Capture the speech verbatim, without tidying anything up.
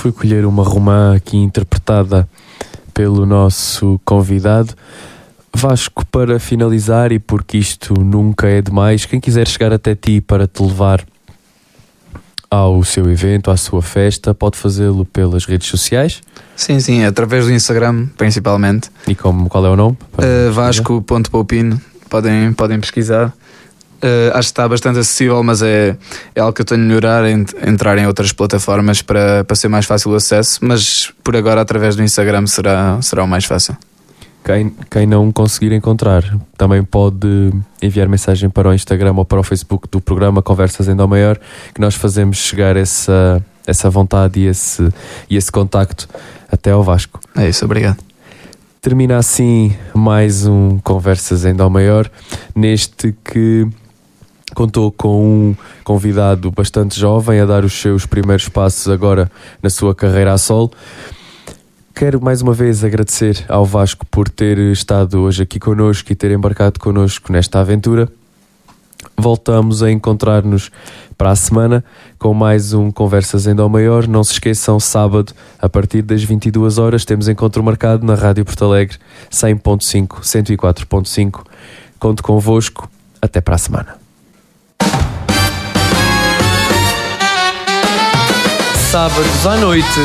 fui colher uma romã aqui interpretada pelo nosso convidado. Vasco, para finalizar, e porque isto nunca é demais, quem quiser chegar até ti para te levar ao seu evento, à sua festa, pode fazê-lo pelas redes sociais? Sim, sim, através do Instagram, principalmente. E como, qual é o nome? Uh, Vasco ponto Poupino, podem, podem pesquisar. Uh, acho que está bastante acessível, mas é, é algo que eu tenho de melhorar, em, entrar em outras plataformas para, para ser mais fácil o acesso, mas por agora através do Instagram será, será o mais fácil. Quem, quem não conseguir encontrar também pode enviar mensagem para o Instagram ou para o Facebook do programa Conversas em Dó Maior, que nós fazemos chegar essa, essa vontade e esse, e esse contacto até ao Vasco. É isso, obrigado. Termina assim mais um Conversas em Dó Maior, neste que contou com um convidado bastante jovem a dar os seus primeiros passos agora na sua carreira a solo. Quero mais uma vez agradecer ao Vasco por ter estado hoje aqui connosco e ter embarcado connosco nesta aventura. Voltamos a encontrar-nos para a semana com mais um Conversas em Dó Maior. Não se esqueçam, sábado, a partir das vinte e duas horas, temos encontro marcado na Rádio Porto Alegre cem ponto cinco, cento e quatro ponto cinco. Conto convosco. Até para a semana. Sábados à noite,